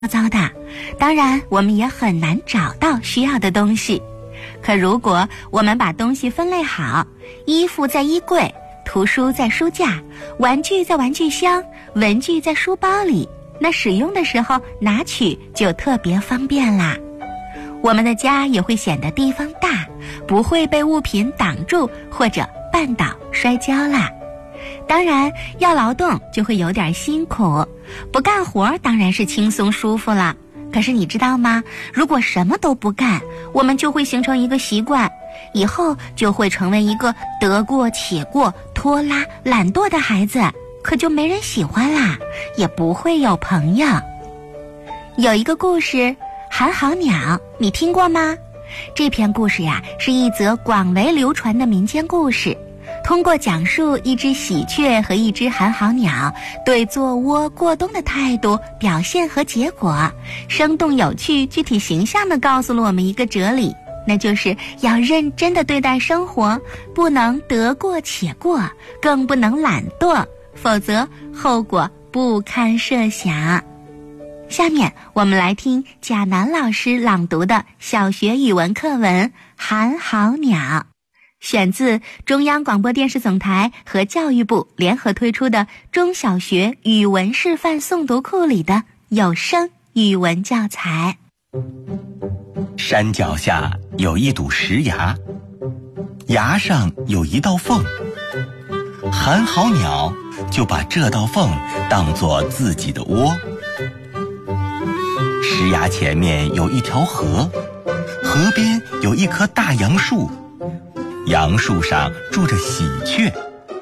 糟的，当然我们也很难找到需要的东西。可如果我们把东西分类好，衣服在衣柜，图书在书架，玩具在玩具箱，文具在书包里，那使用的时候拿取就特别方便啦。我们的家也会显得地方大，不会被物品挡住或者绊倒摔跤啦。当然要劳动就会有点辛苦，不干活当然是轻松舒服了。可是你知道吗？如果什么都不干，我们就会形成一个习惯，以后就会成为一个得过且过、拖拉、懒惰的孩子，可就没人喜欢啦，也不会有朋友。有一个故事，寒号鸟，你听过吗？这篇故事呀，是一则广为流传的民间故事，通过讲述一只喜鹊和一只寒号鸟对做窝过冬的态度、表现和结果，生动有趣、具体形象地告诉了我们一个哲理，那就是要认真地对待生活，不能得过且过，更不能懒惰，否则后果不堪设想。下面我们来听贾楠老师朗读的小学语文课文《寒号鸟》，选自中央广播电视总台和教育部联合推出的中小学语文示范诵读库里的有声语文教材。 山脚下有一堵石崖，崖上有一道缝，寒号鸟就把这道缝当作自己的窝。石崖前面有一条河，河边有一棵大杨树，杨树上住着喜鹊。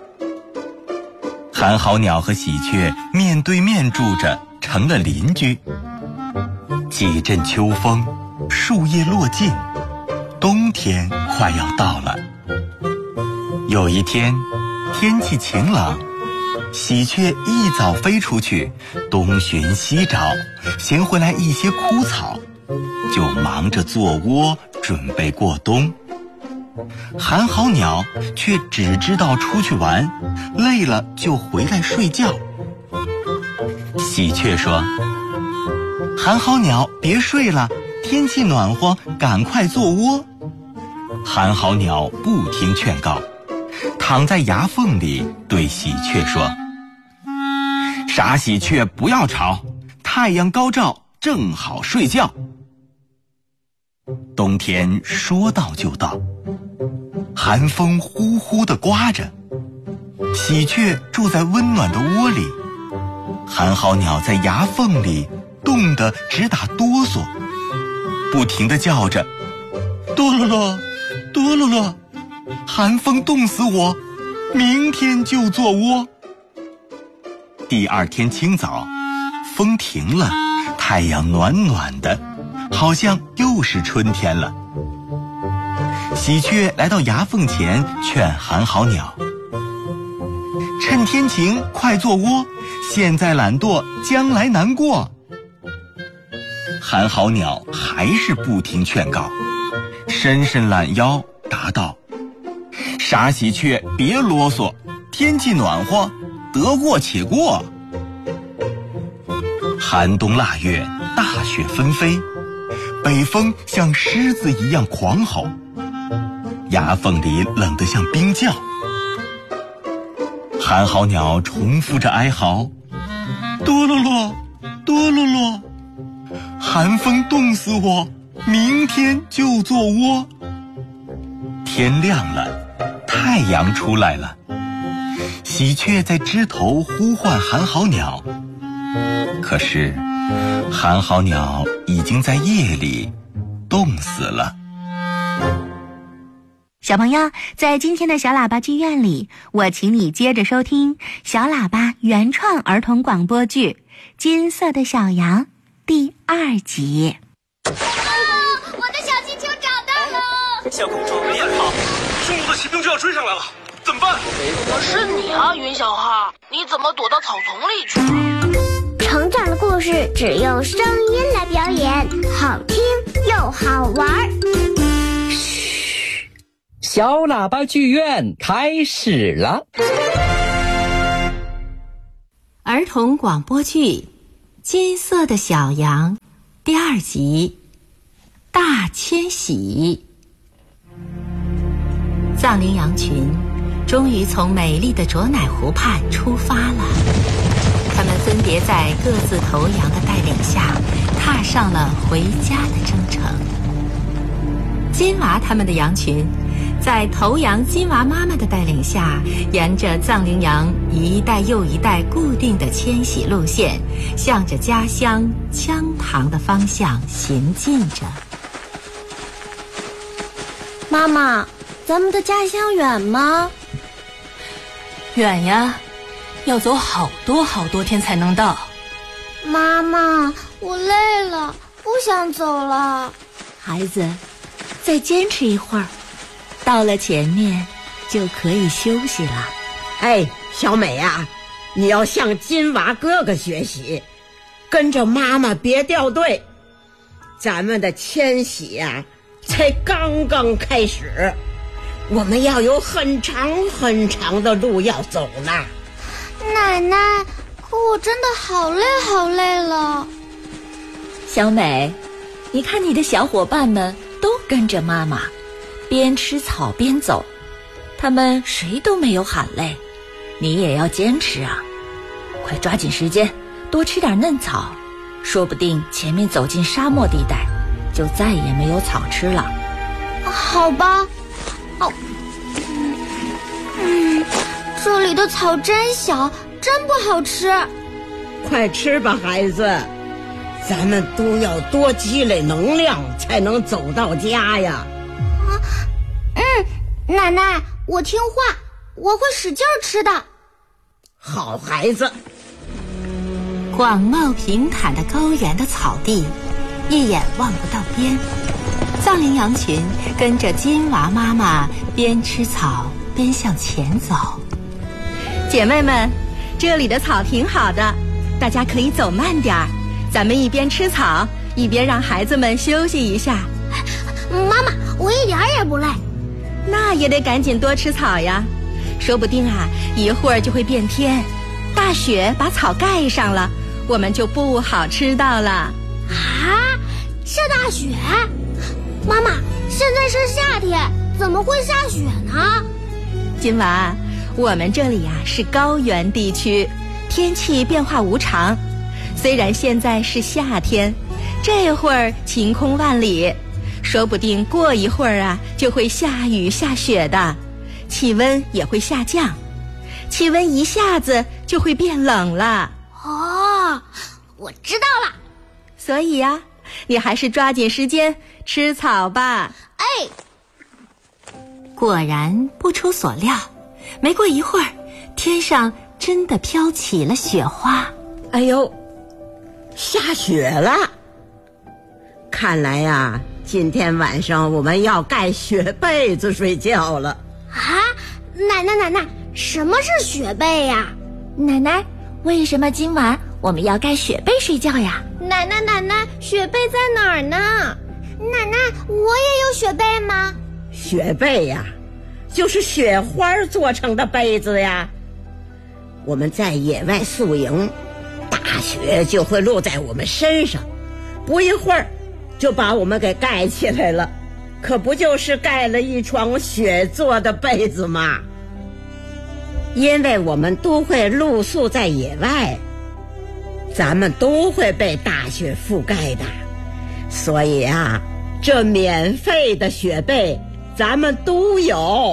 寒号鸟和喜鹊面对面住着，成了邻居。几阵秋风，树叶落尽，冬天快要到了。有一天，天气晴朗，喜鹊一早飞出去，东寻西找，衔回来一些枯草，就忙着做窝，准备过冬。寒号鸟却只知道出去玩，累了就回来睡觉。喜鹊说：寒号鸟别睡了，天气暖和，赶快做窝。寒号鸟不听劝告，躺在崖缝里对喜鹊说：傻喜鹊不要吵，太阳高照，正好睡觉。冬天说到就到，寒风呼呼地刮着，喜鹊住在温暖的窝里，寒号鸟在崖缝里冻得直打哆嗦，不停地叫着：哆啰啰，哆啰啰，寒风冻死我，明天就做窝。第二天清早，风停了，太阳暖暖的，好像又是春天了。喜鹊来到崖缝前，劝寒号鸟：趁天晴快做窝，现在懒惰，将来难过。寒号鸟还是不听劝告，伸伸懒腰答道：傻喜鹊别啰嗦，天气暖和，得过且过。寒冬腊月，大雪纷飞，北风像狮子一样狂吼，崖缝里冷得像冰窖。寒号鸟重复着哀嚎：哆啰啰，哆啰啰，寒风冻死我，明天就做窝。天亮了，太阳出来了，喜鹊在枝头呼唤寒号鸟，可是寒号鸟已经在夜里冻死了。 小朋友，在今天的小喇叭剧院里，我请你接着收听小喇叭原创儿童广播剧《金色的小羊》第2集。 我的小气球找到了！ 小公主别跑，匈奴的骑兵就要追上来了，怎么办？ 我是你啊，云小号，你怎么躲到草丛里去了？ 成长的故事只用声音来表演，好听又好玩。 小喇叭剧院开始了。 儿童广播剧《 金色的小羊第2集，大迁徙。藏羚羊群终于从美丽的卓乃湖畔出发了，他们分别在各自头羊的带领下，踏上了回家的征程。金娃他们的羊群在头羊金娃妈妈的带领下，沿着藏羚羊一代又一代固定的迁徙路线，向着家乡羌塘的方向行进着。 妈妈，咱们的家乡远吗？ 远呀，要走好多好多天才能到。 妈妈，我累了，不想走了。 孩子，再坚持一会儿，到了前面就可以休息了。 哎，小美啊，你要向金娃哥哥学习，跟着妈妈别掉队。咱们的迁徙呀，才刚刚开始，我们要有很长很长的路要走呢。 奶奶，可我真的好累好累了。 小美，你看你的小伙伴们都跟着妈妈，边吃草边走，他们谁都没有喊累，你也要坚持啊！快抓紧时间，多吃点嫩草，说不定前面走进沙漠地带，就再也没有草吃了。 好吧。这里的草真小，真不好吃。 快吃吧，孩子，咱们都要多积累能量才能走到家呀。 奶奶，我听话，我会使劲吃的。 好孩子。 广袤平坦的高原的草地，一眼望不到边。藏羚羊群跟着金娃妈妈边吃草边向前走。姐妹们，这里的草挺好的，大家可以走慢点儿，咱们一边吃草一边让孩子们休息一下。 妈妈，我一点也不累。 那也得赶紧多吃草呀，说不定啊，一会儿就会变天，大雪把草盖上了，我们就不好吃到了。 啊，下大雪？妈妈，现在是夏天，怎么会下雪呢？ 金娃，我们这里是高原地区，天气变化无常。虽然现在是夏天，这会儿晴空万里，说不定过一会儿就会下雨下雪的，气温也会下降，气温一下子就会变冷了。 哦，我知道了。 所以你还是抓紧时间吃草吧。 哎， 果然不出所料，没过一会儿，天上真的飘起了雪花。 哎呦，下雪了！看来今天晚上我们要盖雪被子睡觉了。 啊，奶奶，什么是雪被呀？ 奶奶，为什么今晚我们要盖雪被睡觉呀？ 奶奶，雪被在哪儿呢？奶奶，我也有雪被吗？ 雪被就是雪花做成的被子呀。我们在野外宿营，大雪就会落在我们身上，不一会儿就把我们给盖起来了，可不就是盖了一床雪做的被子吗？因为我们都会露宿在野外，咱们都会被大雪覆盖的，所以这免费的雪被咱们都有。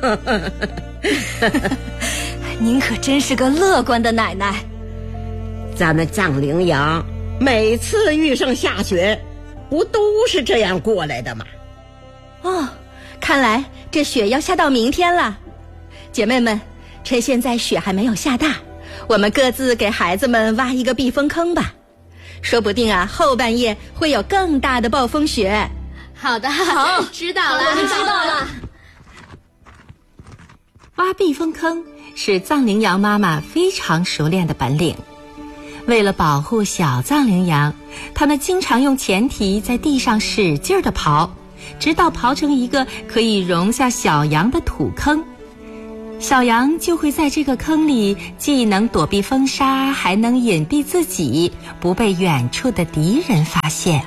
您可真是个乐观的奶奶。 咱们藏羚羊每次遇上下雪，不都是这样过来的吗？ 看来这雪要下到明天了。姐妹们，趁现在雪还没有下大，我们各自给孩子们挖一个避风坑吧，说不定后半夜会有更大的暴风雪。 好的，好，知道了。 挖避风坑是藏羚羊妈妈非常熟练的本领。为了保护小藏羚羊，他们经常用前蹄在地上使劲地刨，直到刨成一个可以容下小羊的土坑。 小羊就会在这个坑里既能躲避风沙，还能隐蔽自己，不被远处的敌人发现。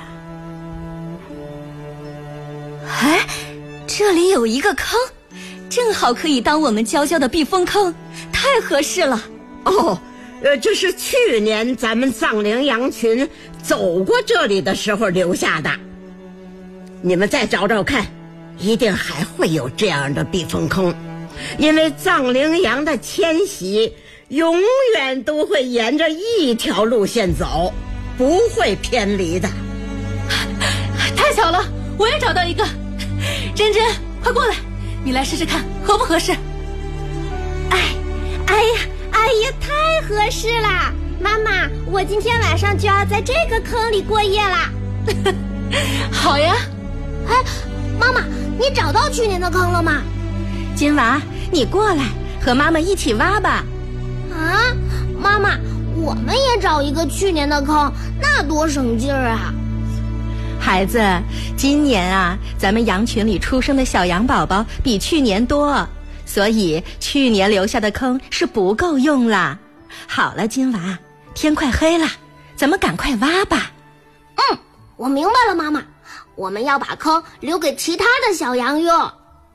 哎，这里有一个坑，正好可以当我们娇娇的避风坑，太合适了。 哦，这是去年咱们藏羚羊群走过这里的时候留下的。你们再找找看，一定还会有这样的避风坑。因为藏羚羊的迁徙永远都会沿着一条路线走，不会偏离的。 太巧了，我也找到一个。珍珍，快过来，你来试试看合不合适。 哎呀，太合适了！妈妈，我今天晚上就要在这个坑里过夜啦。 好呀。 哎，妈妈，你找到去年的坑了吗？ 金娃，你过来和妈妈一起挖吧。 啊，妈妈，我们也找一个去年的坑，那多省劲儿啊！ 孩子，今年啊，咱们羊群里出生的小羊宝宝比去年多，所以去年留下的坑是不够用啦。好了，金娃，天快黑了，咱们赶快挖吧。 我明白了，妈妈，我们要把坑留给其他的小羊用。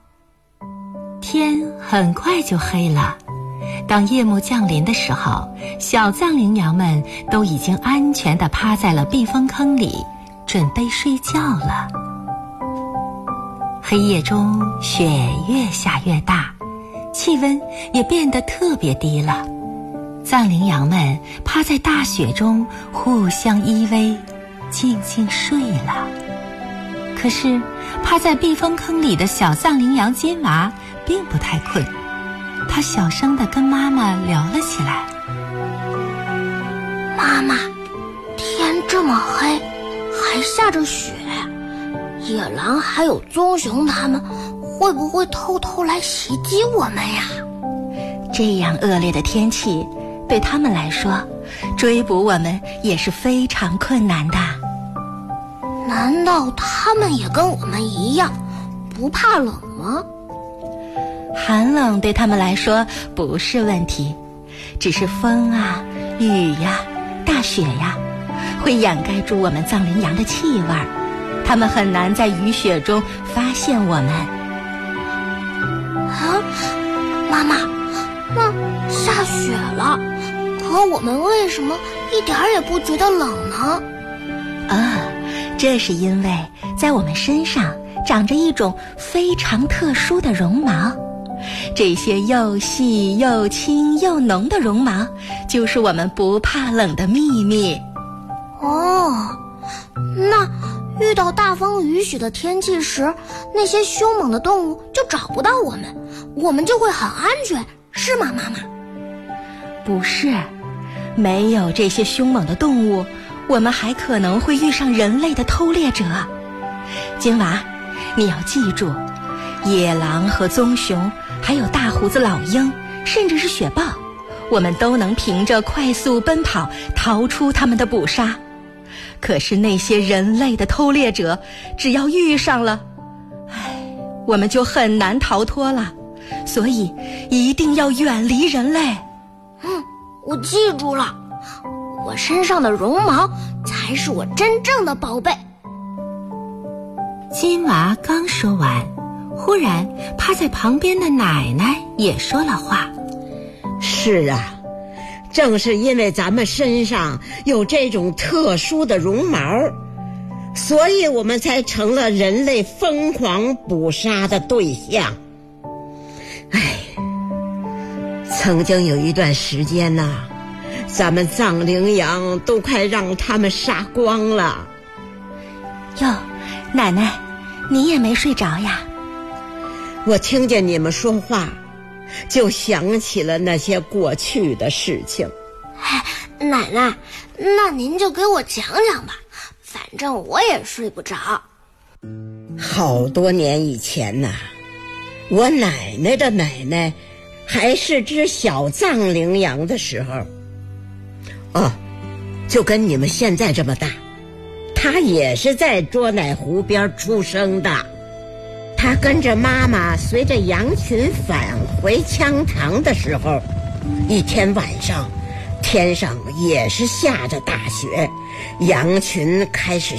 天很快就黑了，当夜幕降临的时候，小藏羚羊们都已经安全地趴在了避风坑里，准备睡觉了。黑夜中，雪越下越大，气温也变得特别低了。藏羚羊们趴在大雪中互相依偎，静静睡了。可是趴在避风坑里的小藏羚羊金娃并不太困，他小声地跟妈妈聊了起来。 妈妈，天这么黑，还下着雪，野狼还有棕熊他们会不会偷偷来袭击我们呀？ 这样恶劣的天气，对他们来说，追捕我们也是非常困难的。 难道他们也跟我们一样不怕冷吗？ 寒冷对他们来说不是问题，只是风啊、雨呀、大雪呀，会掩盖住我们藏羚羊的气味，他们很难在雨雪中发现我们。 啊，妈妈，那下雪了，可我们为什么一点也不觉得冷呢？ 这是因为在我们身上长着一种非常特殊的绒毛，这些又细又轻又浓的绒毛，就是我们不怕冷的秘密。 哦，那遇到大风雨雪的天气时，那些凶猛的动物就找不到我们，我们就会很安全，是吗，妈妈？ 不是，没有这些凶猛的动物，我们还可能会遇上人类的偷猎者。金娃，你要记住，野狼和棕熊，还有大胡子老鹰，甚至是雪豹，我们都能凭着快速奔跑逃出他们的捕杀。可是那些人类的偷猎者，只要遇上了，我们就很难逃脱了。所以一定要远离人类。 我记住了，我身上的绒毛才是我真正的宝贝。 金娃刚说完，忽然趴在旁边的奶奶也说了话。 是啊，正是因为咱们身上有这种特殊的绒毛，所以我们才成了人类疯狂捕杀的对象。曾经有一段时间呐，咱们藏羚羊都快让他们杀光了。 哟，奶奶，你也没睡着呀？ 我听见你们说话，就想起了那些过去的事情。 奶奶，那您就给我讲讲吧，反正我也睡不着。 好多年以前呐，我奶奶的奶奶还是只小藏羚羊的时候，就跟你们现在这么大，她也是在卓乃湖边出生的。 他跟着妈妈随着羊群返回羌塘的时候，一天晚上，天上也是下着大雪，羊群开始